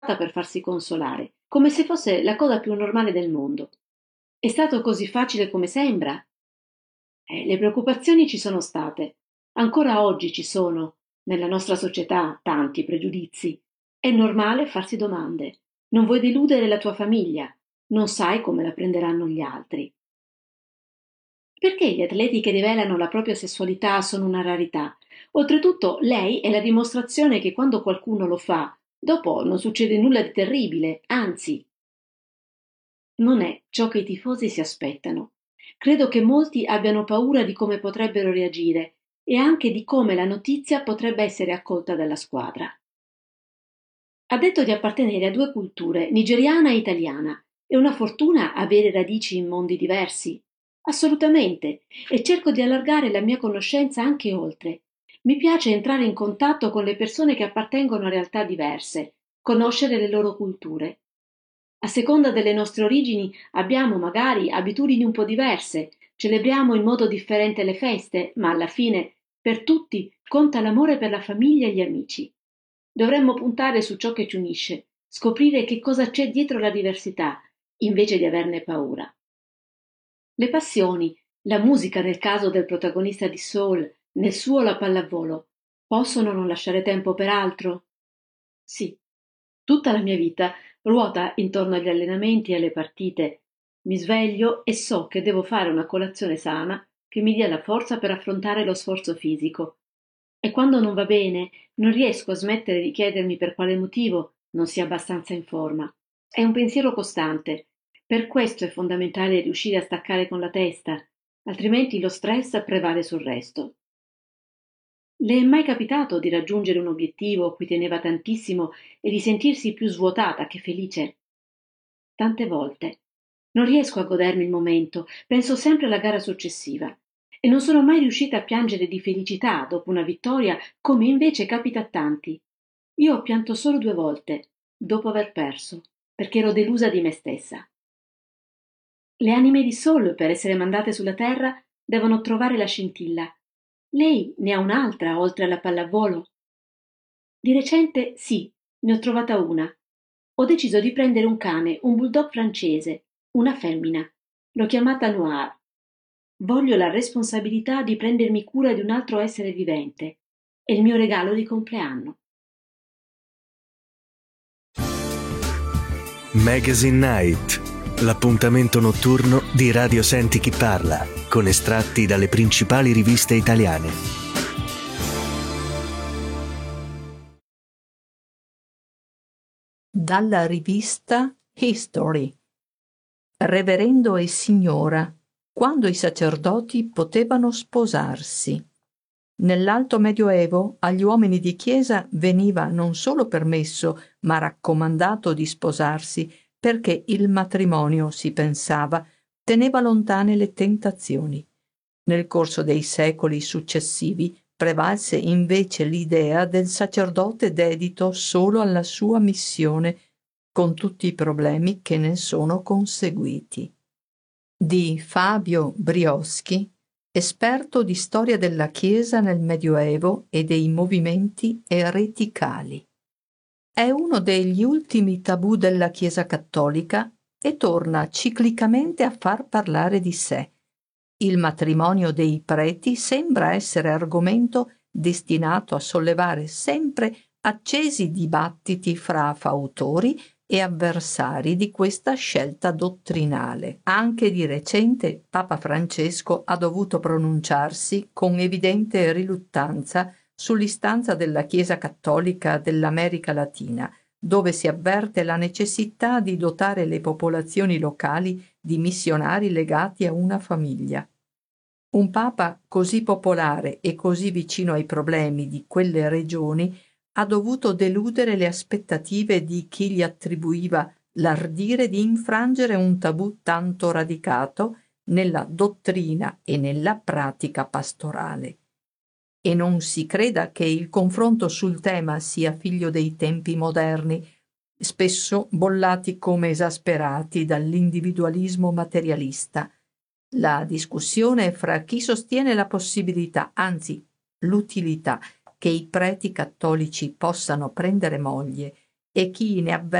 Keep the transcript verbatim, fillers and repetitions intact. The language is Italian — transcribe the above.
per farsi consolare, come se fosse la cosa più normale del mondo. È stato così facile come sembra? Eh, le preoccupazioni ci sono state. Ancora oggi ci sono, nella nostra società, tanti pregiudizi. È normale farsi domande. Non vuoi deludere la tua famiglia, non sai come la prenderanno gli altri. Perché gli atleti che rivelano la propria sessualità sono una rarità? Oltretutto, lei è la dimostrazione che quando qualcuno lo fa, dopo non succede nulla di terribile, anzi, non è ciò che i tifosi si aspettano. Credo che molti abbiano paura di come potrebbero reagire e anche di come la notizia potrebbe essere accolta dalla squadra. Ha detto di appartenere a due culture, nigeriana e italiana. È una fortuna avere radici in mondi diversi. Assolutamente, e cerco di allargare la mia conoscenza anche oltre. Mi piace entrare in contatto con le persone che appartengono a realtà diverse, conoscere le loro culture. A seconda delle nostre origini abbiamo magari abitudini un po' diverse, celebriamo in modo differente le feste, ma alla fine, per tutti, conta l'amore per la famiglia e gli amici. Dovremmo puntare su ciò che ci unisce, scoprire che cosa c'è dietro la diversità, invece di averne paura. Le passioni, la musica nel caso del protagonista di Soul, nel suo la pallavolo, possono non lasciare tempo per altro? Sì, tutta la mia vita ruota intorno agli allenamenti e alle partite. Mi sveglio e so che devo fare una colazione sana che mi dia la forza per affrontare lo sforzo fisico. E quando non va bene, non riesco a smettere di chiedermi per quale motivo non sia abbastanza in forma. È un pensiero costante. Per questo è fondamentale riuscire a staccare con la testa, altrimenti lo stress prevale sul resto. Le è mai capitato di raggiungere un obiettivo a cui teneva tantissimo e di sentirsi più svuotata che felice? Tante volte. Non riesco a godermi il momento, penso sempre alla gara successiva. E non sono mai riuscita a piangere di felicità dopo una vittoria, come invece capita a tanti. Io ho pianto solo due volte, dopo aver perso, perché ero delusa di me stessa. Le anime di Soul, per essere mandate sulla Terra, devono trovare la scintilla. Lei ne ha un'altra, oltre alla pallavolo? Di recente, sì, ne ho trovata una. Ho deciso di prendere un cane, un bulldog francese, una femmina. L'ho chiamata Noir. Voglio la responsabilità di prendermi cura di un altro essere vivente. È il mio regalo di compleanno. Magazine Night, l'appuntamento notturno di Radio Senti Chi Parla, con estratti dalle principali riviste italiane. Dalla rivista History. Reverendo e signora, quando i sacerdoti potevano sposarsi. Nell'Alto Medioevo agli uomini di chiesa veniva non solo permesso, ma raccomandato di sposarsi, perché il matrimonio, si pensava, teneva lontane le tentazioni. Nel corso dei secoli successivi prevalse invece l'idea del sacerdote dedito solo alla sua missione, con tutti i problemi che ne sono conseguiti. Di Fabio Brioschi, esperto di storia della Chiesa nel Medioevo e dei movimenti ereticali. È uno degli ultimi tabù della Chiesa cattolica e torna ciclicamente a far parlare di sé. Il matrimonio dei preti sembra essere argomento destinato a sollevare sempre accesi dibattiti fra fautori e avversari di questa scelta dottrinale. Anche di recente Papa Francesco ha dovuto pronunciarsi con evidente riluttanza sull'istanza della Chiesa cattolica dell'America Latina, dove si avverte la necessità di dotare le popolazioni locali di missionari legati a una famiglia. Un Papa così popolare e così vicino ai problemi di quelle regioni ha dovuto deludere le aspettative di chi gli attribuiva l'ardire di infrangere un tabù tanto radicato nella dottrina e nella pratica pastorale. E non si creda che il confronto sul tema sia figlio dei tempi moderni, spesso bollati come esasperati dall'individualismo materialista. La discussione è fra chi sostiene la possibilità, anzi l'utilità, che i preti cattolici possano prendere moglie e chi ne avverte